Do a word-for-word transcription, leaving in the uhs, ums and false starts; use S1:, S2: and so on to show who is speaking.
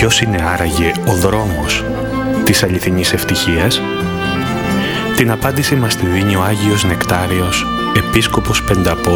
S1: Ποιος είναι άραγε ο δρόμος της αληθινής ευτυχίας? Την απάντηση μας τη δίνει ο Άγιος Νεκτάριος, Επίσκοπος Πενταπόδων